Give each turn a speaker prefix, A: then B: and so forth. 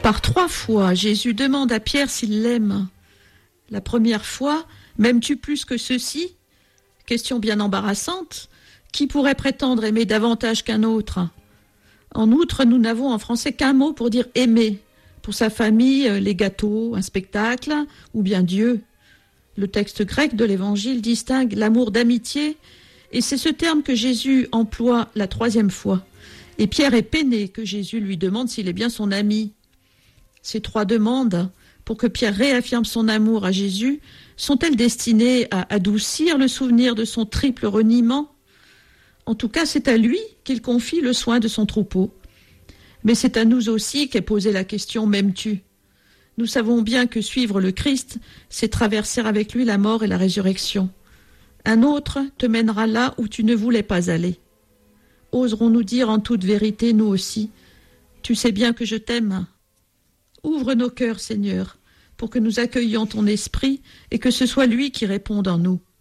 A: Par 3 fois, Jésus demande à Pierre s'il l'aime. La première fois, « M'aimes-tu plus que ceci ?» Question bien embarrassante. Qui pourrait prétendre aimer davantage qu'un autre ? En outre, nous n'avons en français qu'un mot pour dire « aimer ». Pour sa famille, les gâteaux, un spectacle ou bien Dieu. Le texte grec de l'Évangile distingue l'amour d'amitié et c'est ce terme que Jésus emploie la 3e fois. Et Pierre est peiné que Jésus lui demande s'il est bien son ami. Ces 3 demandes, pour que Pierre réaffirme son amour à Jésus, sont-elles destinées à adoucir le souvenir de son triple reniement ? En tout cas, c'est à lui qu'il confie le soin de son troupeau. Mais c'est à nous aussi qu'est posée la question « M'aimes-tu » Nous savons bien que suivre le Christ, c'est traverser avec lui la mort et la résurrection. Un autre te mènera là où tu ne voulais pas aller. Oserons-nous dire en toute vérité, nous aussi, « Tu sais bien que je t'aime » Ouvre nos cœurs, Seigneur, pour que nous accueillions ton esprit et que ce soit lui qui réponde en nous.